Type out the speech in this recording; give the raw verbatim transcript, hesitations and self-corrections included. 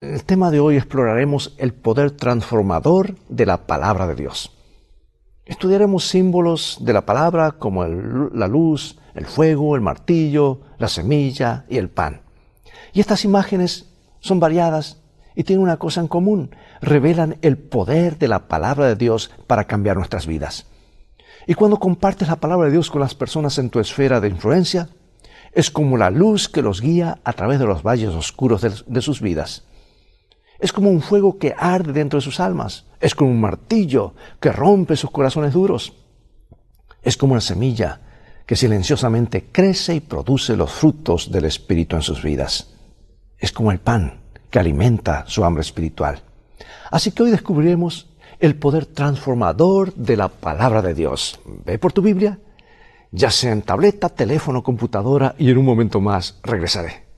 En el tema de hoy exploraremos el poder transformador de la palabra de Dios. Estudiaremos símbolos de la palabra como el, la luz, el fuego, el martillo, la semilla y el pan. Y estas imágenes son variadas y tienen una cosa en común: revelan el poder de la palabra de Dios para cambiar nuestras vidas. Y cuando compartes la palabra de Dios con las personas en tu esfera de influencia, es como la luz que los guía a través de los valles oscuros de, de sus vidas. Es como un fuego que arde dentro de sus almas. Es como un martillo que rompe sus corazones duros. Es como una semilla que silenciosamente crece y produce los frutos del Espíritu en sus vidas. Es como el pan que alimenta su hambre espiritual. Así que hoy descubriremos el poder transformador de la palabra de Dios. Ve por tu Biblia, ya sea en tableta, teléfono, computadora, y en un momento más regresaré.